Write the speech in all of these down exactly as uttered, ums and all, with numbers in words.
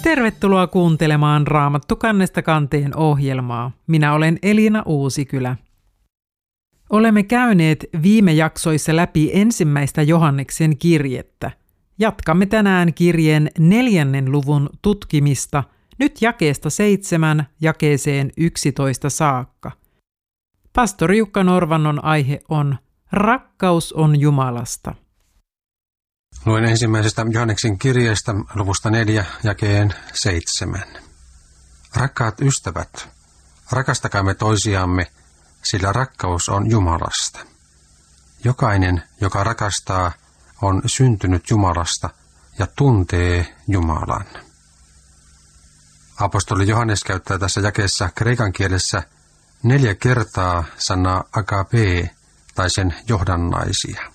Tervetuloa kuuntelemaan Raamattu kannesta kanteen ohjelmaa. Minä olen Elina Uusikylä. Olemme käyneet viime jaksoissa läpi ensimmäistä Johanneksen kirjettä. Jatkamme tänään kirjeen neljännen luvun tutkimista, nyt jakeesta seitsemän jakeeseen yksitoista saakka. Pastori Jukka Norvannon aihe on Rakkaus on Jumalasta. Luen ensimmäisestä Johanneksen kirjeestä luvusta neljä jakeen seitsemän. Rakkaat ystävät, rakastakaamme toisiamme, sillä rakkaus on Jumalasta. Jokainen, joka rakastaa, on syntynyt Jumalasta ja tuntee Jumalan. Apostoli Johannes käyttää tässä jakeessa kreikan kielessä neljä kertaa sanaa agape tai sen johdannaisia.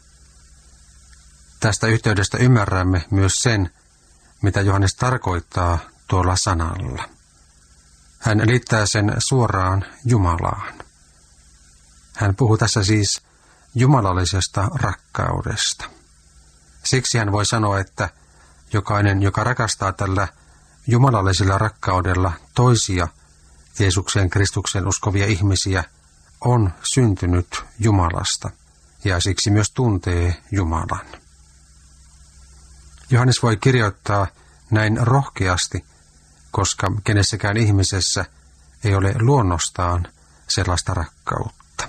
Tästä yhteydestä ymmärrämme myös sen, mitä Johannes tarkoittaa tuolla sanalla. Hän liittää sen suoraan Jumalaan. Hän puhuu tässä siis jumalallisesta rakkaudesta. Siksi hän voi sanoa, että jokainen, joka rakastaa tällä jumalallisella rakkaudella toisia Jeesukseen Kristuksen uskovia ihmisiä, on syntynyt Jumalasta ja siksi myös tuntee Jumalan. Johannes voi kirjoittaa näin rohkeasti, koska kenessäkään ihmisessä ei ole luonnostaan sellaista rakkautta.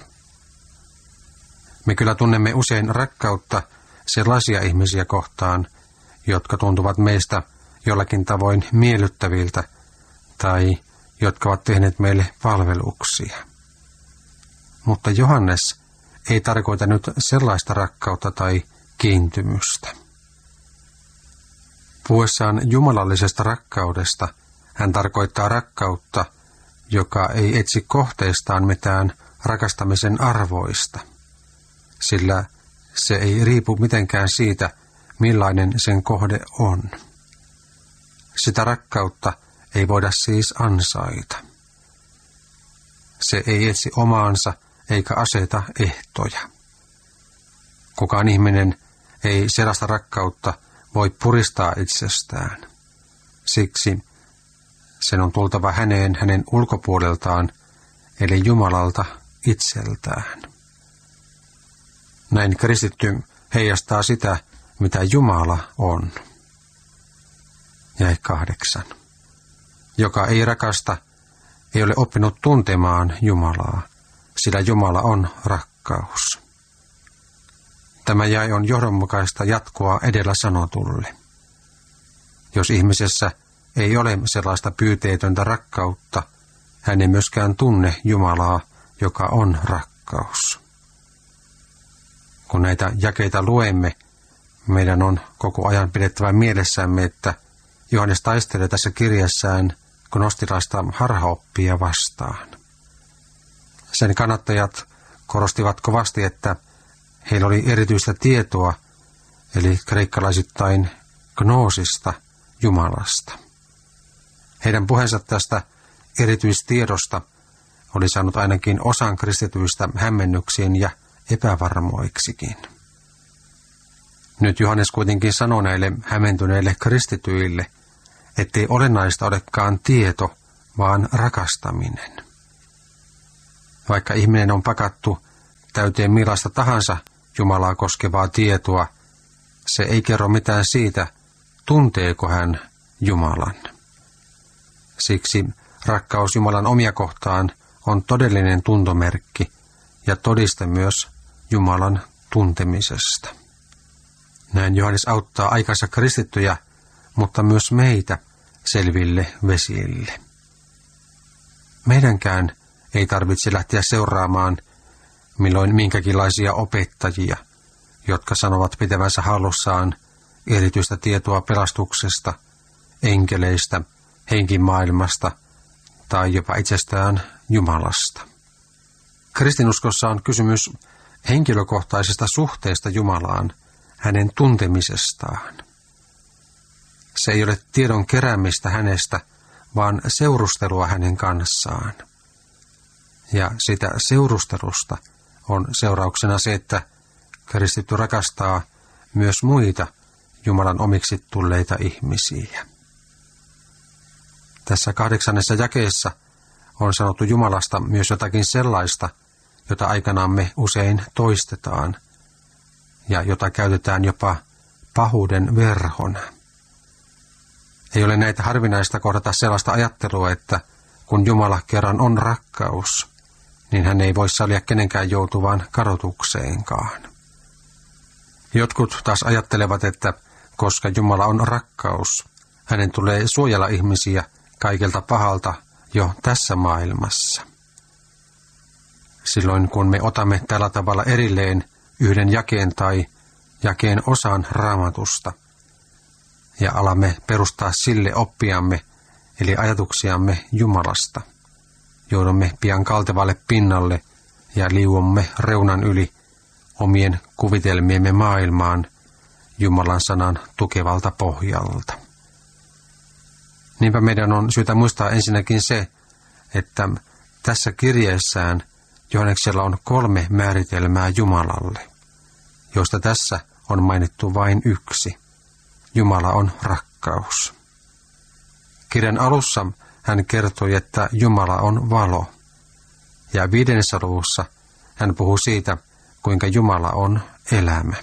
Me kyllä tunnemme usein rakkautta sellaisia ihmisiä kohtaan, jotka tuntuvat meistä jollakin tavoin miellyttäviltä tai jotka ovat tehneet meille palveluksia. Mutta Johannes ei tarkoita nyt sellaista rakkautta tai kiintymystä. Puhuessaan jumalallisesta rakkaudesta hän tarkoittaa rakkautta, joka ei etsi kohteestaan mitään rakastamisen arvoista, sillä se ei riipu mitenkään siitä, millainen sen kohde on. Sitä rakkautta ei voida siis ansaita. Se ei etsi omaansa eikä aseta ehtoja. Kukaan ihminen ei sellaista rakkautta voi puristaa itsestään. Siksi sen on tultava häneen hänen ulkopuoleltaan, eli Jumalalta itseltään. Näin kristitty heijastaa sitä, mitä Jumala on. Jae kahdeksan. Joka ei rakasta, ei ole oppinut tuntemaan Jumalaa, sillä Jumala on rakkaus. Tämä jae on johdonmukaista jatkoa edellä sanotulle. Jos ihmisessä ei ole sellaista pyyteetöntä rakkautta, hän ei myöskään tunne Jumalaa, joka on rakkaus. Kun näitä jakeita luemme, meidän on koko ajan pidettävä mielessämme, että Johannes taistelee tässä kirjassaan gnostilaista harhaoppia vastaan. Sen kannattajat korostivat kovasti, että heillä oli erityistä tietoa, eli kreikkalaisittain gnoosista Jumalasta. Heidän puheensa tästä erityistiedosta oli saanut ainakin osan kristityistä hämmennyksiin ja epävarmoiksikin. Nyt Johannes kuitenkin sanoo näille hämmentyneille kristityille, ettei olennaista olekaan tieto, vaan rakastaminen. Vaikka ihminen on pakattu täyteen millaista tahansa Jumalaa koskevaa tietoa, se ei kerro mitään siitä, tunteeko hän Jumalan. Siksi rakkaus Jumalan omia kohtaan on todellinen tuntomerkki ja todiste myös Jumalan tuntemisesta. Näin Johannes auttaa aikansa kristittyjä, mutta myös meitä selville vesille. Meidänkään ei tarvitse lähteä seuraamaan milloin minkäkinlaisia opettajia, jotka sanovat pitävänsä hallussaan erityistä tietoa pelastuksesta, enkeleistä, henkimaailmasta tai jopa itsestään Jumalasta. Kristinuskossa on kysymys henkilökohtaisesta suhteesta Jumalaan, hänen tuntemisestaan. Se ei ole tiedon keräämistä hänestä, vaan seurustelua hänen kanssaan. Ja sitä seurustelusta on seurauksena se, että kristitty rakastaa myös muita Jumalan omiksi tulleita ihmisiä. Tässä kahdeksannessa jakeessa on sanottu Jumalasta myös jotakin sellaista, jota aikanaan me usein toistetaan ja jota käytetään jopa pahuuden verhona. Ei ole näitä harvinaista kohdata sellaista ajattelua, että kun Jumala kerran on rakkaus, niin hän ei voi sallia kenenkään joutuvan kadotukseenkaan. Jotkut taas ajattelevat, että koska Jumala on rakkaus, hänen tulee suojella ihmisiä kaikelta pahalta jo tässä maailmassa. Silloin kun me otamme tällä tavalla erilleen yhden jakeen tai jakeen osan Raamatusta ja alamme perustaa sille oppiamme, eli ajatuksiamme Jumalasta, joudumme pian kaltevalle pinnalle ja liuomme reunan yli omien kuvitelmiemme maailmaan Jumalan sanan tukevalta pohjalta. Niinpä meidän on syytä muistaa ensinnäkin se, että tässä kirjeessään Johanneksella on kolme määritelmää Jumalalle, joista tässä on mainittu vain yksi. Jumala on rakkaus. Kirjan alussa hän kertoi, että Jumala on valo, ja viidennessä luvussa hän puhuu siitä, kuinka Jumala on elämä.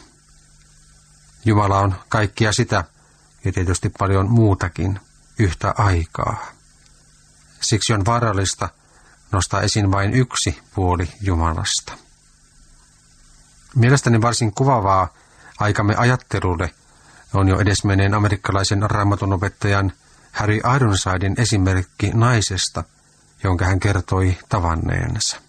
Jumala on kaikkia sitä, ja tietysti paljon muutakin, yhtä aikaa. Siksi on vaarallista nostaa esiin vain yksi puoli Jumalasta. Mielestäni varsin kuvaavaa aikamme ajattelulle on jo edesmenneen amerikkalaisen raamatunopettajan Harry Ironsidein esimerkki naisesta, jonka hän kertoi tavanneensa.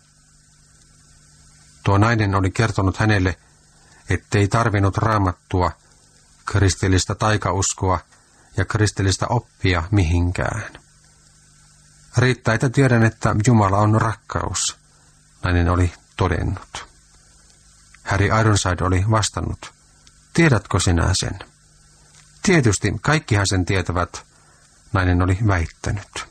Tuo nainen oli kertonut hänelle, ettei tarvinnut raamattua, kristillistä taikauskoa ja kristillistä oppia mihinkään. Riittää, että tiedän, että Jumala on rakkaus, nainen oli todennut. Harry Ironside oli vastannut, tiedätkö sinä sen? Tietysti, kaikkihan sen tietävät, nainen oli väittänyt.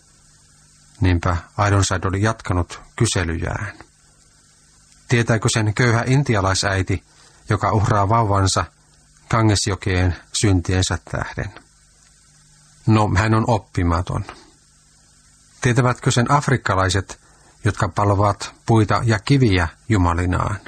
Niinpä Ironside oli jatkanut kyselyjään. Tietääkö sen köyhä intialaisäiti, joka uhraa vauvansa Gangesjokeen syntiensä tähden? No, hän on oppimaton. Tietävätkö sen afrikkalaiset, jotka palvovat puita ja kiviä jumalinaan?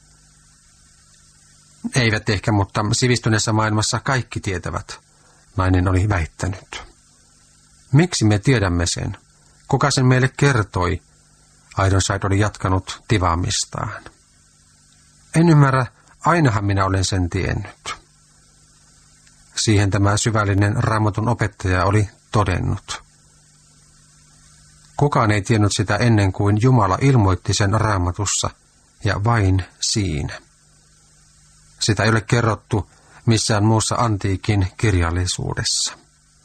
Eivät ehkä, mutta sivistyneessä maailmassa kaikki tietävät, nainen oli väittänyt. Miksi me tiedämme sen? Kuka sen meille kertoi? Ironside oli jatkanut tivaamistaan. En ymmärrä, ainahan minä olen sen tiennyt. Siihen tämä syvällinen Raamatun opettaja oli todennut. Kukaan ei tiennyt sitä ennen kuin Jumala ilmoitti sen Raamatussa, ja vain siinä. Sitä ei ole kerrottu missään muussa antiikin kirjallisuudessa.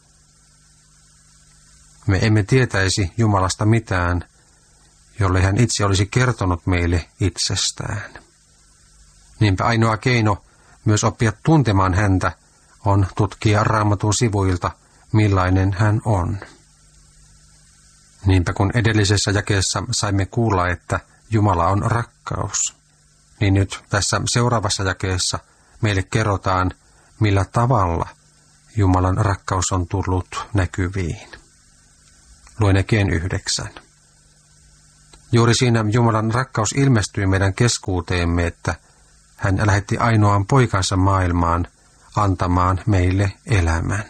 Me emme tietäisi Jumalasta mitään, jolle hän itse olisi kertonut meille itsestään. Niinpä ainoa keino myös oppia tuntemaan häntä on tutkia Raamatun sivuilta, millainen hän on. Niinpä kun edellisessä jakeessa saimme kuulla, että Jumala on rakkaus, niin nyt tässä seuraavassa jakeessa meille kerrotaan, millä tavalla Jumalan rakkaus on tullut näkyviin. Luen jakeen yhdeksän. Juuri siinä Jumalan rakkaus ilmestyi meidän keskuuteemme, että hän lähetti ainoan poikansa maailmaan antamaan meille elämän.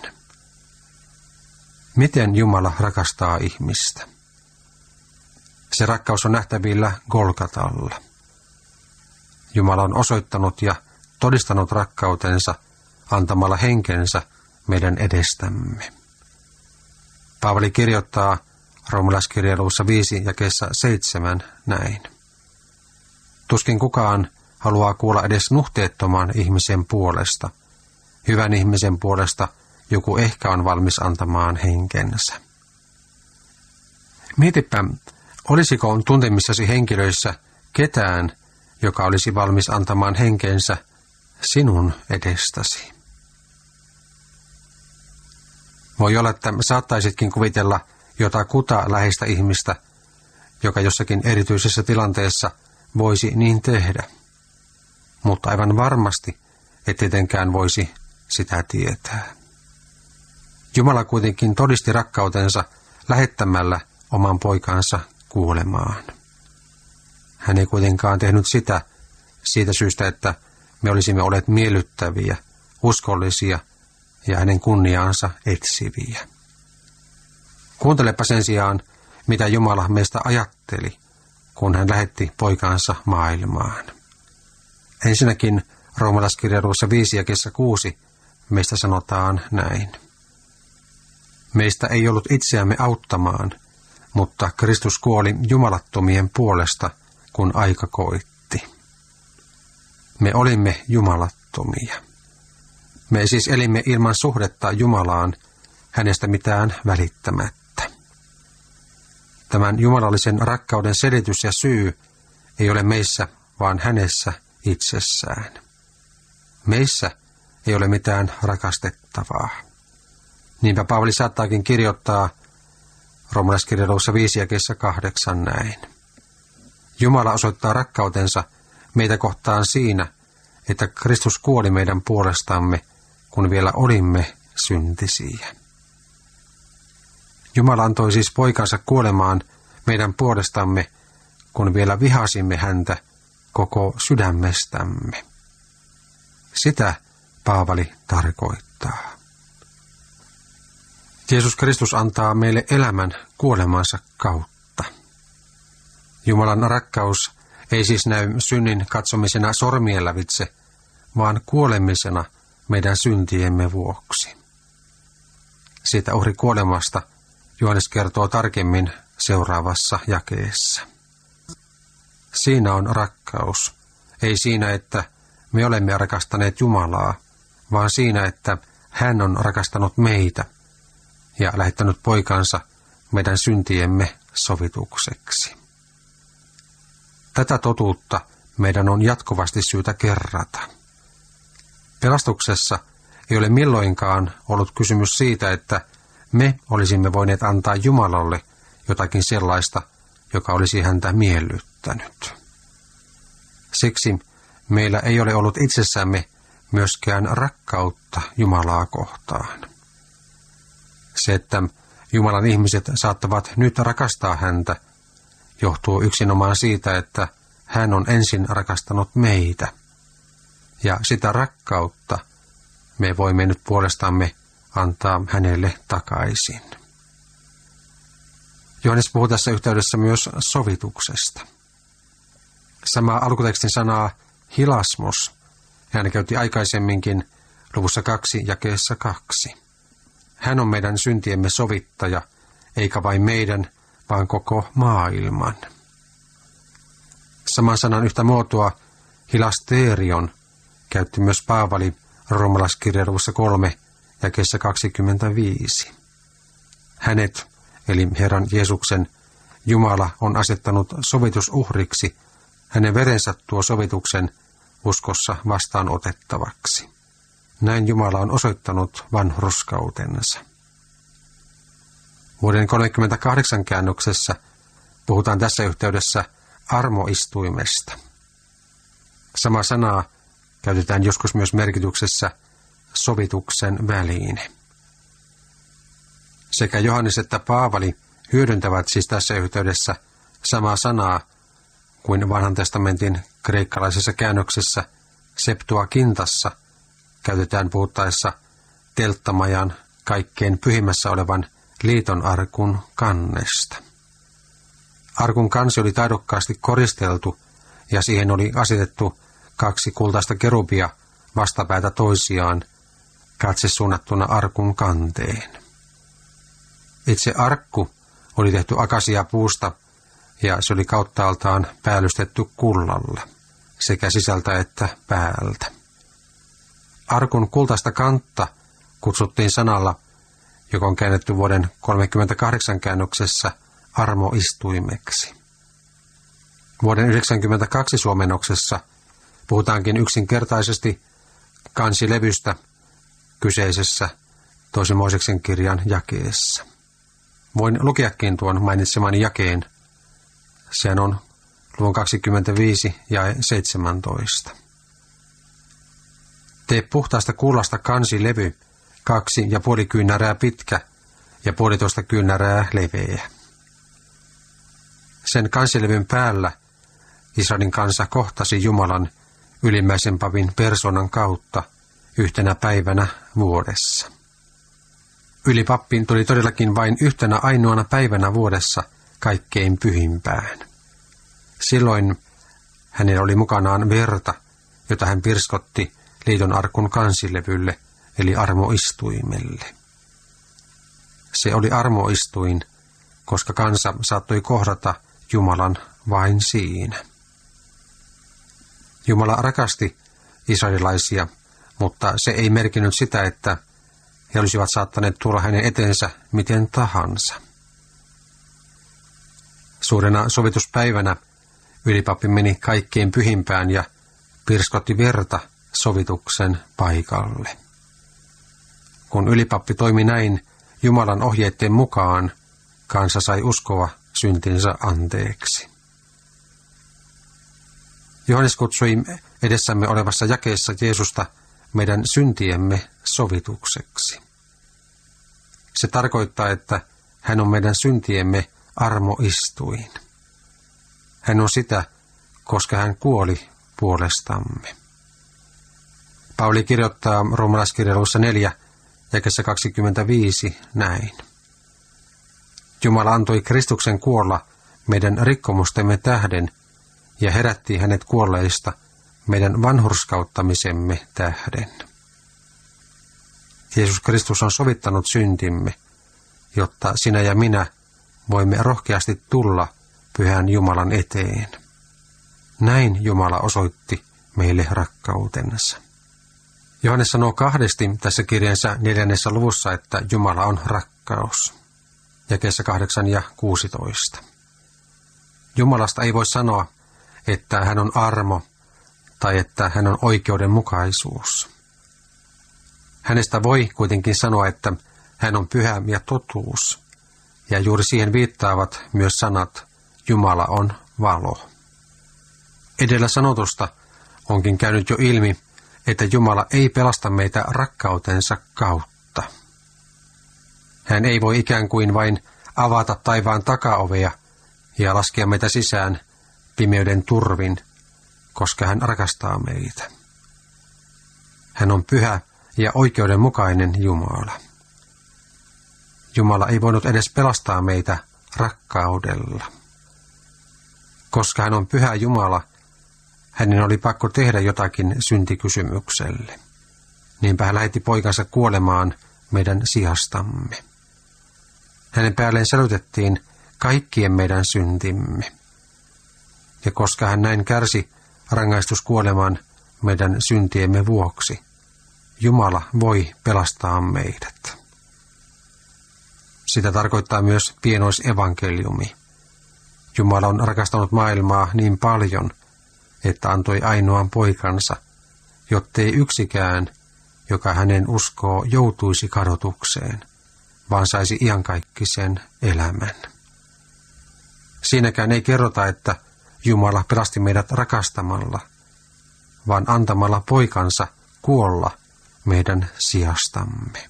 Miten Jumala rakastaa ihmistä? Se rakkaus on nähtävillä Golgatalla. Jumala on osoittanut ja todistanut rakkautensa antamalla henkensä meidän edestämme. Paavali kirjoittaa roomalaiskirjeen luvussa viisi jakeessa seitsemän näin. Tuskin kukaan haluaa kuulla edes nuhteettoman ihmisen puolesta. Hyvän ihmisen puolesta joku ehkä on valmis antamaan henkensä. Mietipä, olisiko tuntemissasi henkilöissä ketään, joka olisi valmis antamaan henkensä sinun edestäsi? Voi olla, että saattaisitkin kuvitella jotakuta läheistä ihmistä, joka jossakin erityisessä tilanteessa voisi niin tehdä. Mutta aivan varmasti et tietenkään voisi sitä tietää. Jumala kuitenkin todisti rakkautensa lähettämällä oman poikansa kuolemaan. Hän ei kuitenkaan tehnyt sitä siitä syystä, että me olisimme olleet miellyttäviä, uskollisia ja hänen kunniaansa etsiviä. Kuuntelepa sen sijaan, mitä Jumala meistä ajatteli, kun hän lähetti poikansa maailmaan. Ensinnäkin roomalaiskirjeessä viisi jakeessa kuusi meistä sanotaan näin. Meistä ei ollut itseämme auttamaan, mutta Kristus kuoli jumalattomien puolesta, kun aika koitti. Me olimme jumalattomia. Me siis elimme ilman suhdetta Jumalaan, hänestä mitään välittämättä. Tämän jumalallisen rakkauden selitys ja syy ei ole meissä, vaan hänessä itsessään. Meissä ei ole mitään rakastettavaa. Niinpä Paavali saattaakin kirjoittaa roomalaiskirjeessä viisi jakeessa kahdeksan näin. Jumala osoittaa rakkautensa meitä kohtaan siinä, että Kristus kuoli meidän puolestamme, kun vielä olimme syntisiä. Jumala antoi siis poikansa kuolemaan meidän puolestamme, kun vielä vihasimme häntä koko sydämestämme. Sitä Paavali tarkoittaa. Jeesus Kristus antaa meille elämän kuolemansa kautta. Jumalan rakkaus ei siis näy synnin katsomisena sormien lävitse, vaan kuolemisena meidän syntiemme vuoksi. Siitä uhri kuolemasta Johannes kertoo tarkemmin seuraavassa jakeessa. Siinä on rakkaus, ei siinä, että me olemme rakastaneet Jumalaa, vaan siinä, että hän on rakastanut meitä ja lähettänyt poikansa meidän syntiemme sovitukseksi. Tätä totuutta meidän on jatkuvasti syytä kerrata. Pelastuksessa ei ole milloinkaan ollut kysymys siitä, että me olisimme voineet antaa Jumalalle jotakin sellaista, joka olisi häntä miellyttänyt. Siksi meillä ei ole ollut itsessämme myöskään rakkautta Jumalaa kohtaan. Se, että Jumalan ihmiset saattavat nyt rakastaa häntä, johtuu yksinomaan siitä, että hän on ensin rakastanut meitä. Ja sitä rakkautta me voimme nyt puolestamme antaa hänelle takaisin. Johannes puhuu tässä yhteydessä myös sovituksesta. Sama alkutekstin sanaa hilasmos hän käytti aikaisemminkin luvussa kaksi jakeessa kaksi. Hän on meidän syntiemme sovittaja, eikä vain meidän, vaan koko maailman. Saman sanan yhtä muotoa hilasterion käytti myös Paavali roomalaiskirjeessä kolme jakeessa kaksikymmentäviisi. Hänet, eli Herran Jeesuksen, Jumala on asettanut sovitusuhriksi, hänen verensä tuo sovituksen uskossa vastaanotettavaksi. Näin Jumala on osoittanut vanhurskautensa. Vuoden kolmekymmentäkahdeksan käännöksessä puhutaan tässä yhteydessä armoistuimesta. Sama sanaa käytetään joskus myös merkityksessä sovituksen väline. Sekä Johannes että Paavali hyödyntävät siis tässä yhteydessä samaa sanaa kuin vanhan testamentin kreikkalaisessa käännöksessä Septuagintassa käytetään puhuttaessa telttamajan kaikkein pyhimmässä olevan liiton arkun kannesta. Arkun kansi oli taidokkaasti koristeltu ja siihen oli asetettu kaksi kultaista kerubia vastapäätä toisiaan, katse suunnattuna arkun kanteen. Itse arkku oli tehty akasiapuusta ja se oli kauttaaltaan päällystetty kullalla, sekä sisältä että päältä. Arkun kultaista kantta kutsuttiin sanalla, joka on käännetty vuoden kolmekymmentäkahdeksan käännöksessä armoistuimeksi. Vuoden yhdeksänkymmentäkaksi suomennoksessa puhutaankin yksinkertaisesti kansilevystä kyseisessä toisen Mooseksen kirjan jakeessa. Voin lukeakin tuon mainitsemani jakeen. Sehän on luvun kaksikymmentäviisi ja seitsemäntoista. Tee puhtaasta kullasta kansilevy, kaksi ja puoli kyynärää pitkä ja puolitoista kyynärää leveä. Sen kansilevyn päällä Israelin kansa kohtasi Jumalan ylimmäisen papin persoonan kautta yhtenä päivänä vuodessa. Ylipappiin tuli todellakin vain yhtenä ainoana päivänä vuodessa kaikkein pyhimpään. Silloin hänellä oli mukanaan verta, jota hän pirskotti liiton arkun kansilevylle, eli armoistuimelle. Se oli armoistuin, koska kansa saattoi kohdata Jumalan vain siinä. Jumala rakasti israelilaisia, mutta se ei merkinnyt sitä, että he olisivat saattaneet tulla hänen eteensä miten tahansa. Suurena sovituspäivänä ylipappi meni kaikkein pyhimpään ja pirskotti verta sovituksen paikalle. Kun ylipappi toimi näin Jumalan ohjeiden mukaan, kansa sai uskoa syntinsä anteeksi. Johannes kutsui edessämme olevassa jakeessa Jeesusta meidän syntiemme sovitukseksi. Se tarkoittaa, että hän on meidän syntiemme armoistuin. Hän on sitä, koska hän kuoli puolestamme. Pauli kirjoittaa roomalaiskirjeessä neljä, jakeessa kaksikymmentäviisi näin. Jumala antoi Kristuksen kuolla meidän rikkomustemme tähden ja herätti hänet kuolleista meidän vanhurskauttamisemme tähden. Jeesus Kristus on sovittanut syntimme, jotta sinä ja minä voimme rohkeasti tulla pyhän Jumalan eteen. Näin Jumala osoitti meille rakkautensa. Johannes sanoo kahdesti tässä kirjansa neljännessä luvussa, että Jumala on rakkaus. Jakeessa kahdeksan ja kuusitoista. Jumalasta ei voi sanoa, että hän on armo tai että hän on oikeudenmukaisuus. Hänestä voi kuitenkin sanoa, että hän on pyhä ja totuus, ja juuri siihen viittaavat myös sanat Jumala on valo. Edellä sanotusta onkin käynyt jo ilmi, että Jumala ei pelasta meitä rakkautensa kautta. Hän ei voi ikään kuin vain avata taivaan takaovea ja laskea meitä sisään pimeyden turvin, koska hän rakastaa meitä. Hän on pyhä ja oikeudenmukainen Jumala. Jumala ei voinut edes pelastaa meitä rakkaudella. Koska hän on pyhä Jumala, hänen oli pakko tehdä jotakin syntikysymykselle. Niinpä hän lähetti poikansa kuolemaan meidän sijastamme. Hänen päälleen sälytettiin kaikkien meidän syntimme. Ja koska hän näin kärsi rangaistuskuoleman meidän syntiemme vuoksi, Jumala voi pelastaa meidät. Sitä tarkoittaa myös pienoisevankeliumi. Jumala on rakastanut maailmaa niin paljon, että antoi ainoan poikansa, jottei yksikään, joka hänen uskoo, joutuisi kadotukseen, vaan saisi iankaikkisen elämän. Siinäkään ei kerrota, että Jumala pelasti meidät rakastamalla, vaan antamalla poikansa kuolla meidän sijastamme.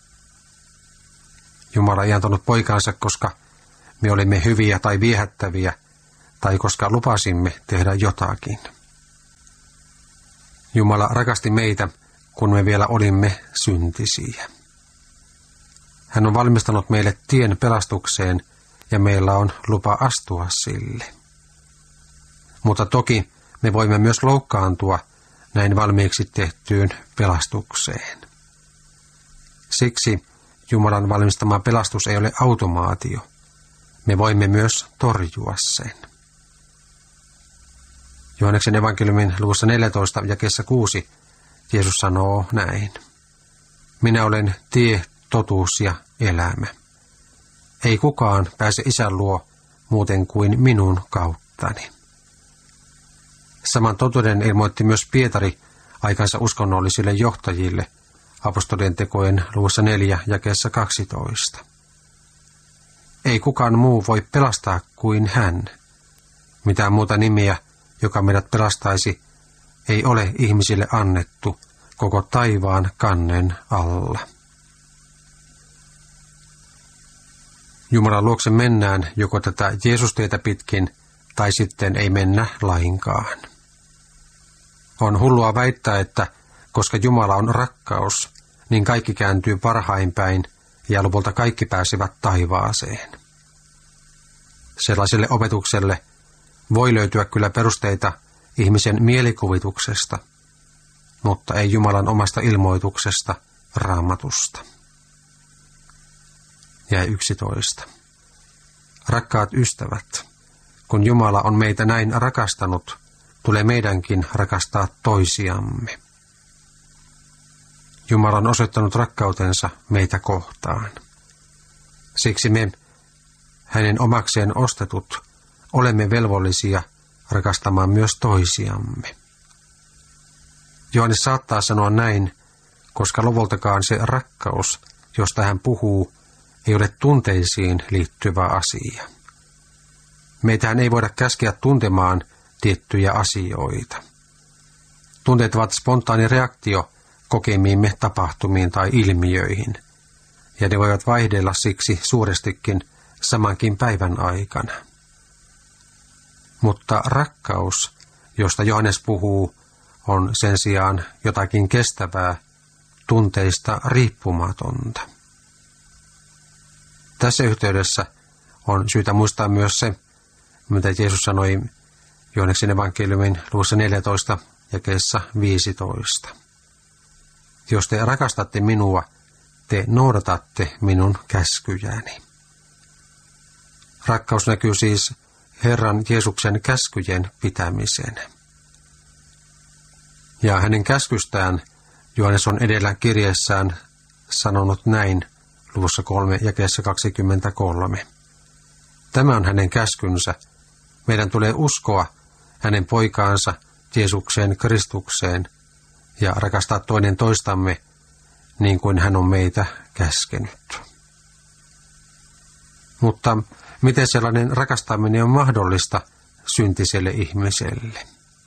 Jumala ei antanut poikansa, koska me olimme hyviä tai viehättäviä, tai koska lupasimme tehdä jotakin. Jumala rakasti meitä, kun me vielä olimme syntisiä. Hän on valmistanut meille tien pelastukseen, ja meillä on lupa astua sille. Mutta toki me voimme myös loukkaantua näin valmiiksi tehtyyn pelastukseen. Siksi Jumalan valmistama pelastus ei ole automaatio. Me voimme myös torjua sen. Johanneksen evankeliumin luvussa neljätoista jakeessa kuusi Jeesus sanoo näin. Minä olen tie, totuus ja elämä. Ei kukaan pääse Isän luo muuten kuin minun kauttani. Saman totuuden ilmoitti myös Pietari aikansa uskonnollisille johtajille apostolien tekojen luvussa neljä jakeessa kaksitoista. Ei kukaan muu voi pelastaa kuin hän. Mitään muuta nimiä, joka meidät pelastaisi, ei ole ihmisille annettu koko taivaan kannen alla. Jumalan luokse mennään joko tätä Jeesustietä pitkin tai sitten ei mennä lainkaan. On hullua väittää, että koska Jumala on rakkaus, niin kaikki kääntyy parhain päin ja lopulta kaikki pääsevät taivaaseen. Sellaiselle opetukselle voi löytyä kyllä perusteita ihmisen mielikuvituksesta, mutta ei Jumalan omasta ilmoituksesta, Raamatusta. Jäi yksitoista. Rakkaat ystävät, kun Jumala on meitä näin rakastanut, tulee meidänkin rakastaa toisiamme. Jumala on osoittanut rakkautensa meitä kohtaan. Siksi me, hänen omakseen ostetut, olemme velvollisia rakastamaan myös toisiamme. Johannes saattaa sanoa näin, koska lopultakaan se rakkaus, josta hän puhuu, ei ole tunteisiin liittyvä asia. Meitähän ei voida käskeä tuntemaan tiettyjä asioita. Tunteet ovat spontaani reaktio kokemiimme tapahtumiin tai ilmiöihin, ja ne voivat vaihdella siksi suurestikin samankin päivän aikana. Mutta rakkaus, josta Johannes puhuu, on sen sijaan jotakin kestävää, tunteista riippumatonta. Tässä yhteydessä on syytä muistaa myös se, mitä Jeesus sanoi Johanneksen evankeliumin luvussa neljätoista jakeessa viisitoista. Jos te rakastatte minua, te noudatatte minun käskyjäni. Rakkaus näkyy siis Herran Jeesuksen käskyjen pitämisen. Ja hänen käskystään Johannes on edellä kirjeessään sanonut näin luvussa kolme jakeessa kaksikymmentäkolme. Tämä on hänen käskynsä. Meidän tulee uskoa hänen poikaansa Jeesukseen Kristukseen ja rakastaa toinen toistamme niin kuin hän on meitä käskenyt. Mutta miten sellainen rakastaminen on mahdollista syntiselle ihmiselle?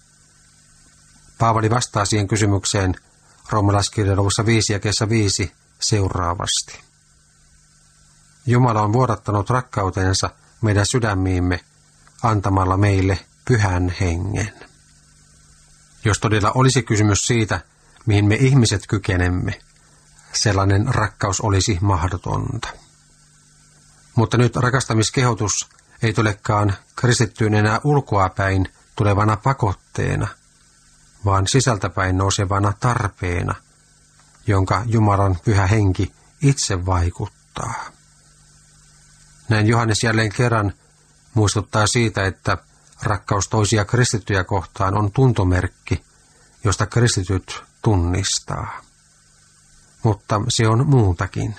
Paavali vastaa siihen kysymykseen roomalaiskirjan luvussa viisi jakeessa viisi seuraavasti. Jumala on vuodattanut rakkautensa meidän sydämiimme antamalla meille pyhän hengen. Jos todella olisi kysymys siitä, mihin me ihmiset kykenemme, sellainen rakkaus olisi mahdotonta. Mutta nyt rakastamiskehotus ei tulekaan kristittyyn enää ulkoapäin tulevana pakotteena, vaan sisältäpäin nousevana tarpeena, jonka Jumalan pyhä henki itse vaikuttaa. Näin Johannes jälleen kerran muistuttaa siitä, että rakkaus toisia kristittyjä kohtaan on tuntomerkki, josta kristityt tunnistaa. Mutta se on muutakin.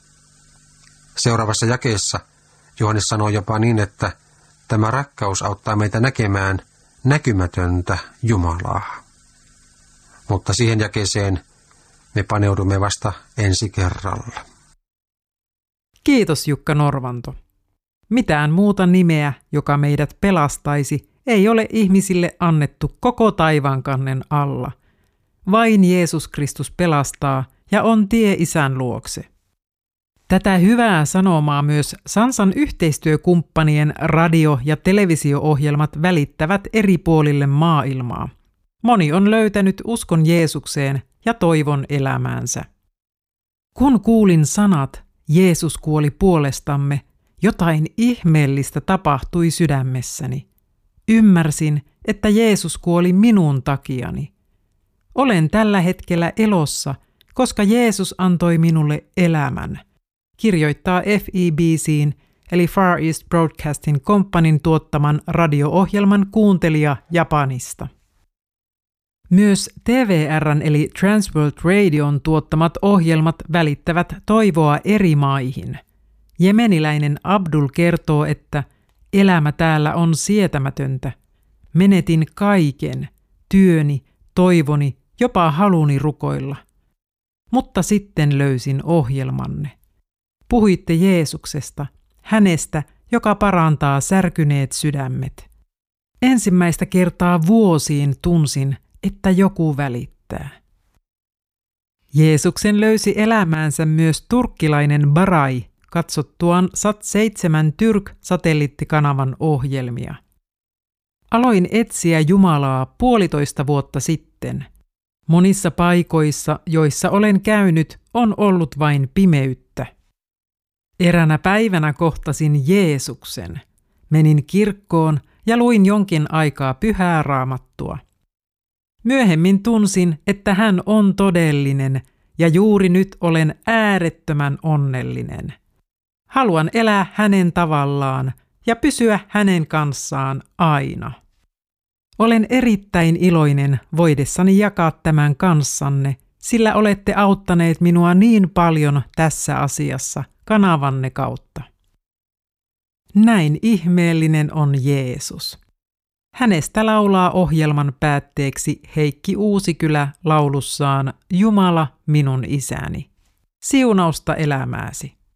Seuraavassa jakeessa Johannes sanoo jopa niin, että tämä rakkaus auttaa meitä näkemään näkymätöntä Jumalaa. Mutta siihen jakeeseen me paneudumme vasta ensi kerralla. Kiitos Jukka Norvanto. Mitään muuta nimeä, joka meidät pelastaisi, ei ole ihmisille annettu koko taivaankannen alla. Vain Jeesus Kristus pelastaa ja on tie Isän luokse. Tätä hyvää sanomaa myös Sansan yhteistyökumppanien radio- ja televisio-ohjelmat välittävät eri puolille maailmaa. Moni on löytänyt uskon Jeesukseen ja toivon elämäänsä. Kun kuulin sanat, Jeesus kuoli puolestamme, jotain ihmeellistä tapahtui sydämessäni. Ymmärsin, että Jeesus kuoli minun takiani. Olen tällä hetkellä elossa, koska Jeesus antoi minulle elämän, kirjoittaa F E B C:n eli Far East Broadcasting Companyn tuottaman radio-ohjelman kuuntelija Japanista. Myös T V R:n eli Transworld Radion tuottamat ohjelmat välittävät toivoa eri maihin. Jemeniläinen Abdul kertoo, että elämä täällä on sietämätöntä. Menetin kaiken, työni, toivoni, jopa haluni rukoilla. Mutta sitten löysin ohjelmanne. Puhuitte Jeesuksesta, hänestä, joka parantaa särkyneet sydämet. Ensimmäistä kertaa vuosiin tunsin, että joku välittää. Jeesuksen löysi elämäänsä myös turkkilainen Barai katsottuaan Sat seitsemän Tyrk-satelliittikanavan ohjelmia. Aloin etsiä Jumalaa puolitoista vuotta sitten. Monissa paikoissa, joissa olen käynyt, on ollut vain pimeyttä. Eränä päivänä kohtasin Jeesuksen. Menin kirkkoon ja luin jonkin aikaa pyhää raamattua. Myöhemmin tunsin, että hän on todellinen ja juuri nyt olen äärettömän onnellinen. Haluan elää hänen tavallaan ja pysyä hänen kanssaan aina. Olen erittäin iloinen voidessani jakaa tämän kanssanne, sillä olette auttaneet minua niin paljon tässä asiassa kanavanne kautta. Näin ihmeellinen on Jeesus. Hänestä laulaa ohjelman päätteeksi Heikki Uusikylä laulussaan Jumala minun isäni. Siunausta elämääsi.